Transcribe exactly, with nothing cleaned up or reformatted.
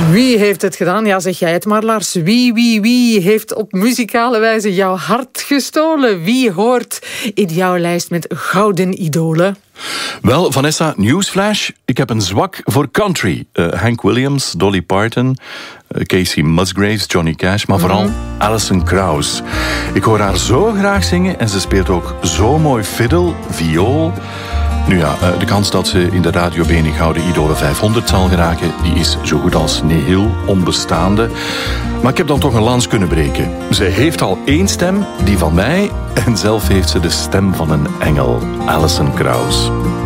Wie heeft het gedaan? Ja, zeg jij het maar, Lars. Wie, wie, wie heeft op muzikale wijze jouw hart gestolen? Wie hoort in jouw lijst met gouden idolen? Wel, Vanessa, newsflash. Ik heb een zwak voor country. Uh, Hank Williams, Dolly Parton, uh, Casey Musgraves, Johnny Cash, maar vooral mm-hmm. Alison Krauss. Ik hoor haar zo graag zingen en ze speelt ook zo mooi fiddle, viool. Nu ja, de kans dat ze in de Radio Benighouden Idolen vijfhonderd zal geraken, die is zo goed als nihil, onbestaande. Maar ik heb dan toch een lans kunnen breken. Zij heeft al één stem, die van mij, en zelf heeft ze de stem van een engel, Alison Krauss.